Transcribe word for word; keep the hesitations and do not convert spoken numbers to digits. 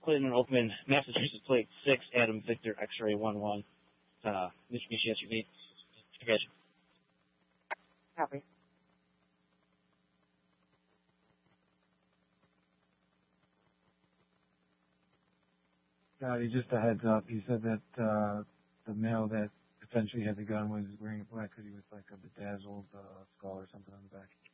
Clinton Oakman, Massachusetts plate six, Adam Victor, X-ray one one, uh, Mitsubishi S U V. Okay. Copy. Scotty, just a heads up. He said that uh, the male that potentially had the gun was wearing a black hoodie with like a bedazzled uh, skull or something on the back.